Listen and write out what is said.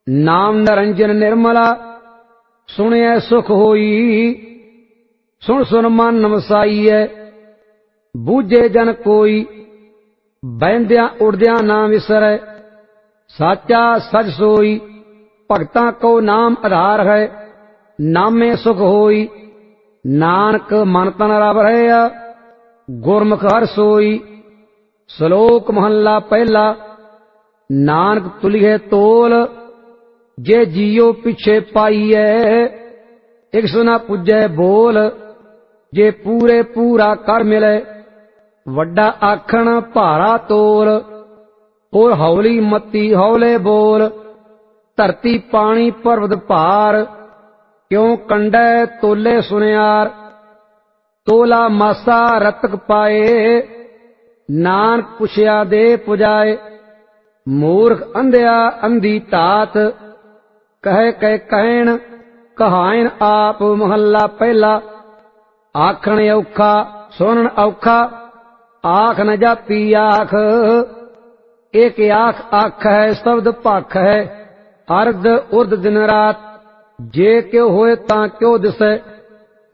नाम निरंजन निर्मला सुनिए सुख होई। सुन सुन मन नमसाईए बूझे जन कोई। बहंद्या उड़द्या ना विसरै साचा सच सोई। भगतां को नाम आधार है नामे सुख होई। नानक मन तन रब रहिया गुरमुख हर सोई। श्लोक महला पहला। नानक तुलिए तोल जे जियो पिछे पाईए। एक सुना पुजै बोल जे पूरे पूरा कर मिले। वड्डा आखण भारा तोल और हौली मती हौले बोल। धरती पानी पर्वत भार क्यों कंडै तोले सुनियार। तोला मासा रतक पाए नानक पुछया दे पुजाए। मूर्ख अंधिया अंधी तात कहे कह कहन कहाइन आप। महला पहला। आखण औखा सुनन औखा आख न जापी आख। एक आख आख है शब्द पख है। अर्ध उर्द दिन रात जे क्यों होए तां क्यों दिसे।